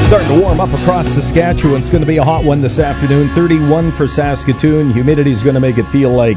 Starting to warm up across Saskatchewan. It's going to be a hot one this afternoon. 31 for Saskatoon. Humidity is going to make it feel like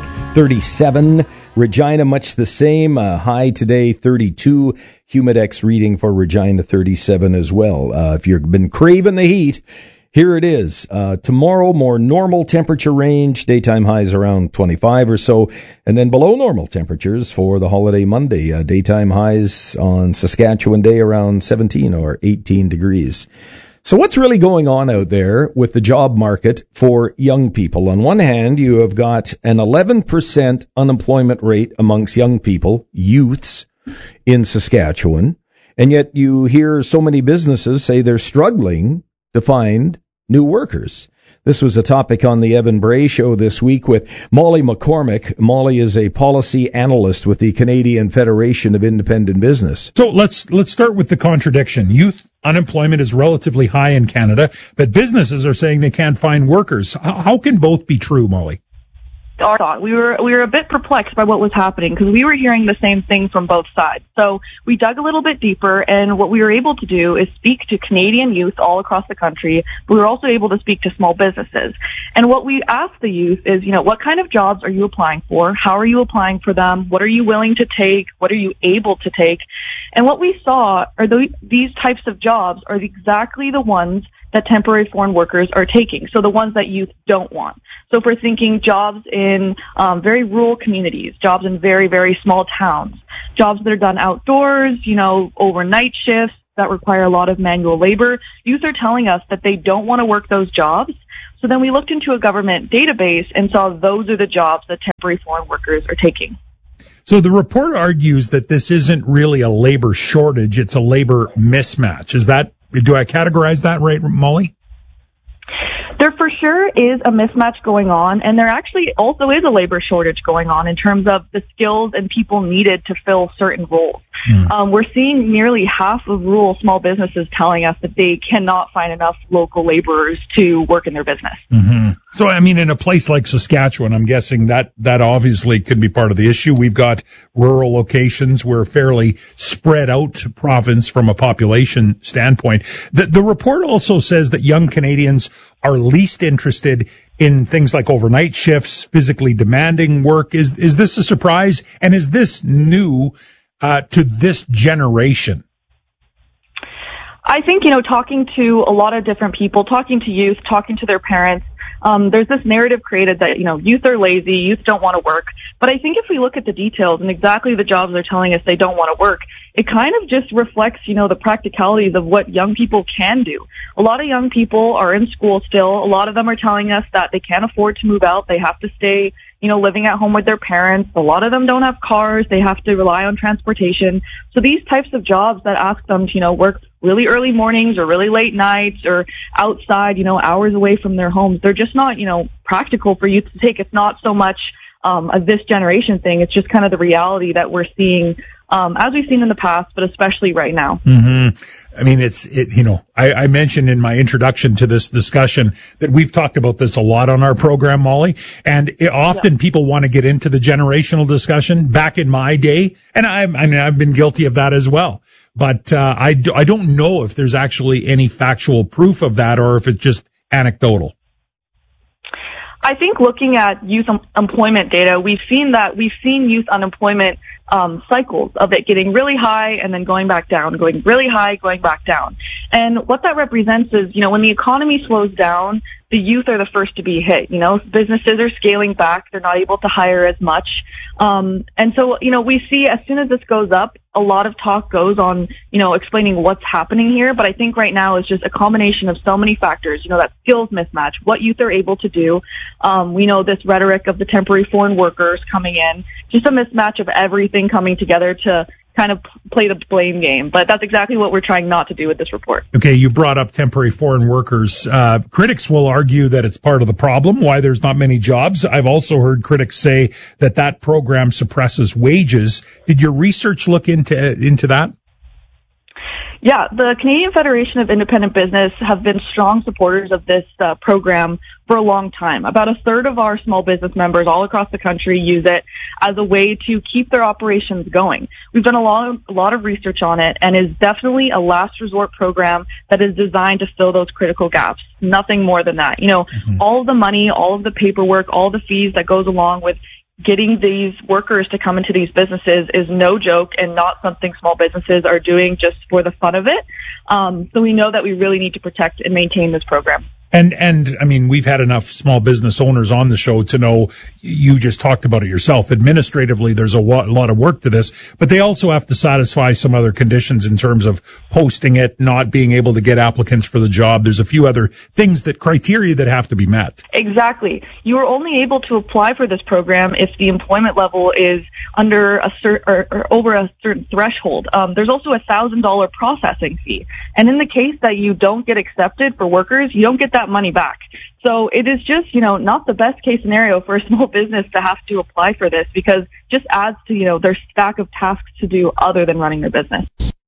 37. Regina, much the same. High today, 32. Humidex reading for Regina, 37 as well. If you've been craving the heat, here it is. Tomorrow, more normal temperature range. Daytime highs around 25 or so. And then below normal temperatures for the holiday Monday. Daytime highs on Saskatchewan Day around 17 or 18 degrees. So what's really going on out there with the job market for young people? On one hand, you have got an 11% unemployment rate amongst young people, youths, in Saskatchewan. And yet you hear so many businesses say they're struggling to find new workers. This was a topic on the Evan Bray Show this week with Molly McCormick. Molly is a policy analyst with the Canadian Federation of Independent Business. So let's start with the contradiction. Youth unemployment is relatively high in Canada, but businesses are saying they can't find workers. How can both be true, Molly? Our thought. We were a bit perplexed by what was happening because we were hearing the same thing from both sides. So we dug a little bit deeper, and what we were able to do is speak to Canadian youth all across the country. We were also able to speak to small businesses. And what we asked the youth is, what kind of jobs are you applying for? How are you applying for them? What are you willing to take? What are you able to take? And what we saw are these types of jobs are exactly the ones that temporary foreign workers are taking. So the ones that youth don't want. So if we're thinking jobs in very rural communities, jobs in very, very small towns, jobs that are done outdoors, overnight shifts that require a lot of manual labor, youth are telling us that they don't want to work those jobs. So then we looked into a government database and saw those are the jobs that temporary foreign workers are taking. So the report argues that this isn't really a labor shortage, it's a labor mismatch. Do I categorize that right, Molly? There for sure is a mismatch going on, and there actually also is a labor shortage going on in terms of the skills and people needed to fill certain roles. We're seeing nearly half of rural small businesses telling us that they cannot find enough local laborers to work in their business. Mm-hmm. So, in a place like Saskatchewan, I'm guessing that obviously could be part of the issue. We've got rural locations. We're a fairly spread out province from a population standpoint. The report also says that young Canadians are least interested in things like overnight shifts, physically demanding work. Is this a surprise? And is this new to this generation? I think, talking to a lot of different people, talking to youth, talking to their parents, there's this narrative created that, youth are lazy, youth don't want to work. But I think if we look at the details and exactly the jobs they're telling us they don't want to work, it kind of just reflects, the practicalities of what young people can do. A lot of young people are in school still. A lot of them are telling us that they can't afford to move out. They have to stay, living at home with their parents. A lot of them don't have cars. They have to rely on transportation. So these types of jobs that ask them to, work really early mornings or really late nights or outside, hours away from their homes, they're just not, practical for youth to take. It's not so much a this generation thing. It's just kind of the reality that we're seeing, as we've seen in the past, but especially right now. Mm-hmm. I mentioned in my introduction to this discussion that we've talked about this a lot on our program, Molly, and often people want to get into the generational discussion. Back in my day, and I've been guilty of that as well. But I don't know if there's actually any factual proof of that or if it's just anecdotal. I think looking at youth employment data, we've seen youth unemployment cycles of it getting really high and then going back down, going really high, going back down. And what that represents is, when the economy slows down, the youth are the first to be hit. Businesses are scaling back. They're not able to hire as much. And so, we see as soon as this goes up, a lot of talk goes on, explaining what's happening here. But I think right now is just a combination of so many factors, that skills mismatch, what youth are able to do. We know this rhetoric of the temporary foreign workers coming in, just a mismatch of everything coming together to kind of play the blame game. But that's exactly what we're trying not to do with this report. Okay, you brought up temporary foreign workers. Critics will argue that it's part of the problem, why there's not many jobs. I've also heard critics say that program suppresses wages. Did your research look into that? Yeah, the Canadian Federation of Independent Business have been strong supporters of this program for a long time. About a third of our small business members all across the country use it as a way to keep their operations going. We've done a lot of research on it, and is definitely a last resort program that is designed to fill those critical gaps. Nothing more than that. All of the money, all of the paperwork, all the fees that goes along with getting these workers to come into these businesses is no joke and not something small businesses are doing just for the fun of it. So we know that we really need to protect and maintain this program. And I mean, we've had enough small business owners on the show to know, you just talked about it yourself. Administratively, there's a lot of work to this, but they also have to satisfy some other conditions in terms of posting it, not being able to get applicants for the job. There's a few other criteria that have to be met. Exactly. You are only able to apply for this program if the employment level is under or over a certain threshold. There's also a $1,000 processing fee. And in the case that you don't get accepted for workers, you don't get that money back. So it is just, not the best case scenario for a small business to have to apply for this, because it just adds to, their stack of tasks to do other than running their business.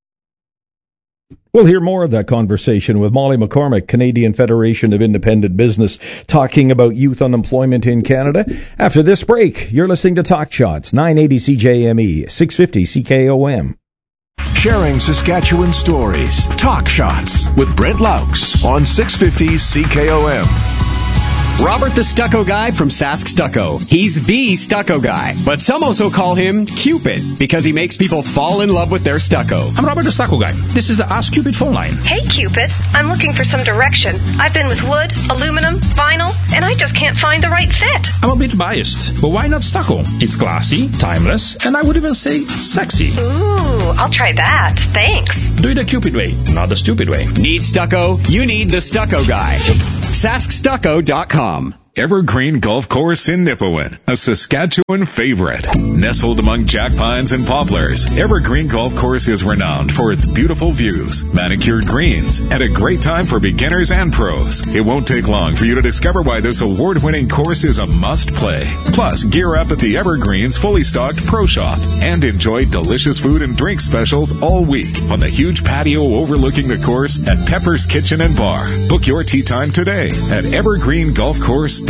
We'll hear more of that conversation with Molly McCormick, Canadian Federation of Independent Business, talking about youth unemployment in Canada. After this break, you're listening to Talk Shots, 980 CJME, 650 CKOM. Sharing Saskatchewan stories. Talk Shots with Brent Laux on 650 CKOM. Robert the Stucco Guy from Sask Stucco. He's the stucco guy, but some also call him Cupid because he makes people fall in love with their stucco. I'm Robert the Stucco Guy. This is the Ask Cupid phone line. Hey, Cupid. I'm looking for some direction. I've been with wood, aluminum, vinyl, and I just can't find the right fit. I'm a bit biased, but why not stucco? It's classy, timeless, and I would even say sexy. Ooh, I'll try that. Thanks. Do it the Cupid way, not the stupid way. Need stucco? You need the Stucco Guy. SaskStucco.com. Evergreen Golf Course in Nipawin, a Saskatchewan favorite. Nestled among jack pines and poplars, Evergreen Golf Course is renowned for its beautiful views, manicured greens, and a great time for beginners and pros. It won't take long for you to discover why this award-winning course is a must-play. Plus, gear up at the Evergreen's fully stocked Pro Shop and enjoy delicious food and drink specials all week on the huge patio overlooking the course at Pepper's Kitchen and Bar. Book your tee time today at evergreengolfcourse.ca.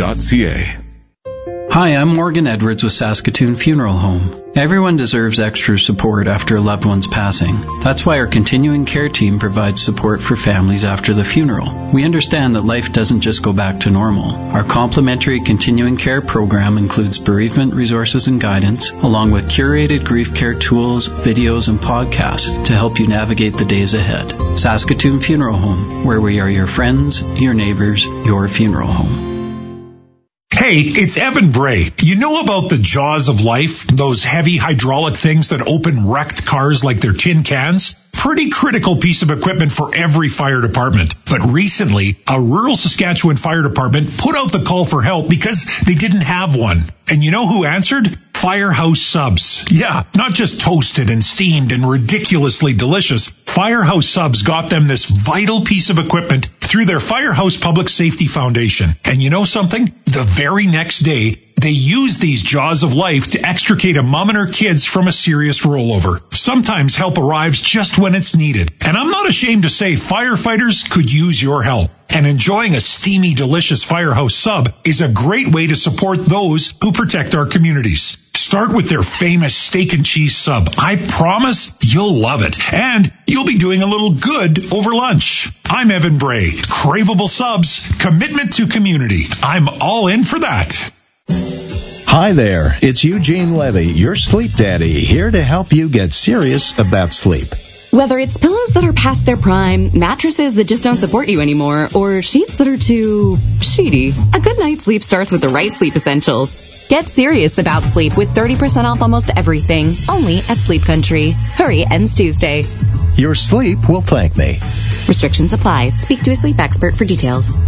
Hi, I'm Morgan Edwards with Saskatoon Funeral Home. Everyone deserves extra support after a loved one's passing. That's why our continuing care team provides support for families after the funeral. We understand that life doesn't just go back to normal. Our complimentary continuing care program includes bereavement resources and guidance, along with curated grief care tools, videos, and podcasts to help you navigate the days ahead. Saskatoon Funeral Home, where we are your friends, your neighbors, your funeral home. Hey, it's Evan Bray. You know about the jaws of life? Those heavy hydraulic things that open wrecked cars like they're tin cans? Pretty critical piece of equipment for every fire department. But recently, a rural Saskatchewan fire department put out the call for help because they didn't have one. And you know who answered? Firehouse Subs. Yeah, not just toasted and steamed and ridiculously delicious. Firehouse Subs got them this vital piece of equipment through their Firehouse Public Safety Foundation. And you know something? The very next day, they use these jaws of life to extricate a mom and her kids from a serious rollover. Sometimes help arrives just when it's needed. And I'm not ashamed to say firefighters could use your help. And enjoying a steamy, delicious Firehouse Sub is a great way to support those who protect our communities. Start with their famous steak and cheese sub. I promise you'll love it. And you'll be doing a little good over lunch. I'm Evan Bray. Craveable subs, commitment to community. I'm all in for that. Hi there, it's Eugene Levy, your sleep daddy, here to help you get serious about sleep. Whether it's pillows that are past their prime, mattresses that just don't support you anymore, or sheets that are too sheety, a good night's sleep starts with the right sleep essentials. Get serious about sleep with 30% off almost everything, only at Sleep Country. Hurry, ends Tuesday. Your sleep will thank me. Restrictions apply. Speak to a sleep expert for details.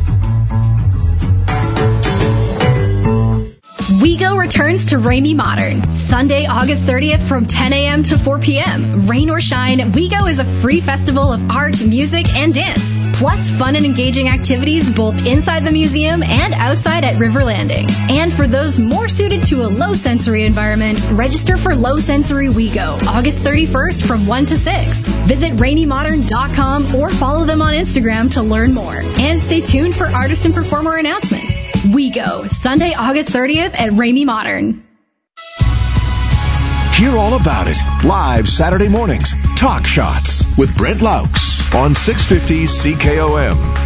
WeGo returns to Ramey Modern, Sunday, August 30th from 10 a.m. to 4 p.m. Rain or shine, WeGo is a free festival of art, music, and dance, plus fun and engaging activities both inside the museum and outside at River Landing. And for those more suited to a low-sensory environment, register for Low Sensory WeGo, August 31st from 1 to 6. Visit RameyModern.com or follow them on Instagram to learn more. And stay tuned for artist and performer announcements. WeGo, Sunday, August 30th at Ramey Modern. Hear all about it live Saturday mornings. Talk Shots with Brent Laux. on 650 CKOM.